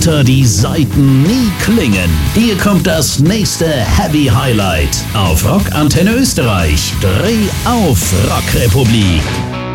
lauter die Saiten nie klingen. Hier kommt das nächste Heavy Highlight auf Rock Antenne Österreich. Dreh auf Rockrepublik.